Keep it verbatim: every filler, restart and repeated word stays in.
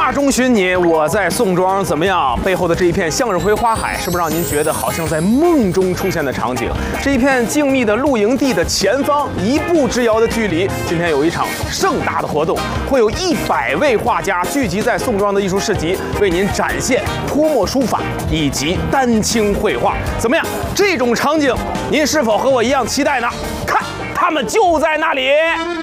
大中旬你，我在宋庄怎么样？背后的这一片向日葵花海，是不是让您觉得好像在梦中出现的场景？这一片静谧的露营地的前方，一步之遥的距离，今天有一场盛大的活动，会有一百位画家聚集在宋庄的艺术市集，为您展现泼墨书法以及丹青绘画。怎么样？这种场景，您是否和我一样期待呢？看，他们就在那里。